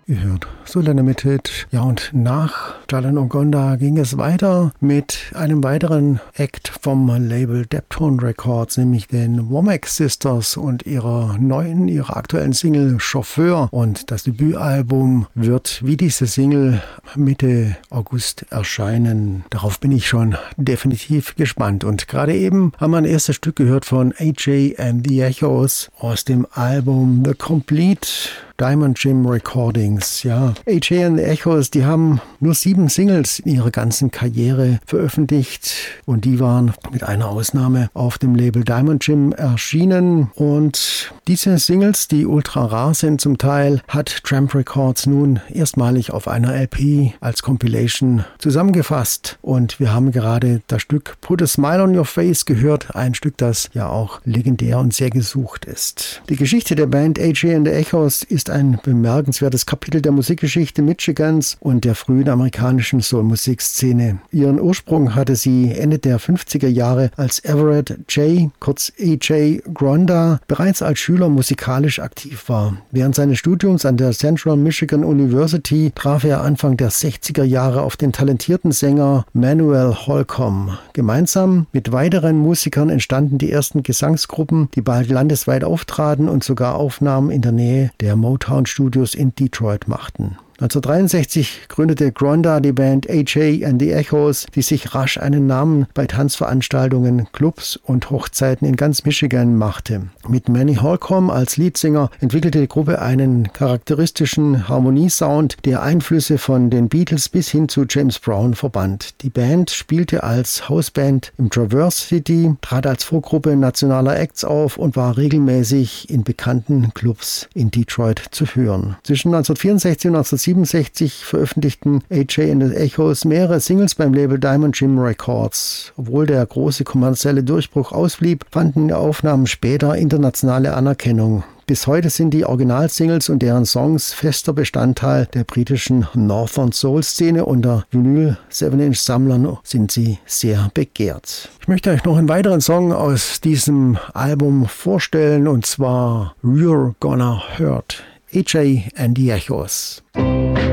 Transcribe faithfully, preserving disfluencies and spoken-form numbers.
Ihr hört Soul Unlimited. Ja, und nach Jalan Ogonda ging es weiter mit einem weiteren Act vom Label Deptone Records, nämlich den Womack Sisters und ihrer neuen, ihrer aktuellen Single Chauffeur. Und das Debütalbum wird wie diese Single Mitte August erscheinen. Darauf bin ich schon definitiv gespannt. Und gerade eben haben wir ein erstes Stück gehört von A J and the Echos aus dem Album The Complete Diamond Jim Recordings. Ja, A J and the Echos, die haben nur sieben Singles in ihrer ganzen Karriere veröffentlicht und die waren mit einer Ausnahme auf dem Label Diamond Jim erschienen. Und diese Singles, die ultra rar sind zum Teil, hat Tramp Records nun erstmalig auf einer L P als Compilation zusammengefasst. Und wir haben gerade das Stück Put a Smile on Your Face gehört, ein Stück, das ja auch legendär und sehr gesucht ist. Die Geschichte der Band A J and the Echos ist ein bemerkenswertes Kapitel der Musikgeschichte Michigans und der frühen amerikanischen Soul-Musikszene. Ihren Ursprung hatte sie Ende der fünfziger Jahre, als Everett J., kurz A J Gronda, bereits als Schüler musikalisch aktiv war. Während seines Studiums an der Central Michigan University traf er Anfang der sechziger Jahre auf den talentierten Sänger Manuel Holcomb. Gemeinsam mit weiteren Musikern entstanden die ersten Gesangsgruppen, die bald landesweit auftraten und sogar Aufnahmen in der Nähe der Motown Studios in Detroit machten. neunzehnhundertdreiundsechzig gründete Gronda die Band A J and the Echos, die sich rasch einen Namen bei Tanzveranstaltungen, Clubs und Hochzeiten in ganz Michigan machte. Mit Manny Holcomb als Leadsänger entwickelte die Gruppe einen charakteristischen Harmoniesound, der Einflüsse von den Beatles bis hin zu James Brown verband. Die Band spielte als Hausband im Traverse City, trat als Vorgruppe nationaler Acts auf und war regelmäßig in bekannten Clubs in Detroit zu hören. Zwischen neunzehnhundertvierundsechzig und neunzehnhundertsiebenundsechzig veröffentlichten A J and the Echos mehrere Singles beim Label Diamond Jim Records. Obwohl der große kommerzielle Durchbruch ausblieb, fanden die Aufnahmen später internationale Anerkennung. Bis heute sind die Originalsingles und deren Songs fester Bestandteil der britischen Northern Soul-Szene. Unter Vinyl-sieben Inch Sammlern sind sie sehr begehrt. Ich möchte euch noch einen weiteren Song aus diesem Album vorstellen, und zwar You're Gonna Hurt. A J and the Echos.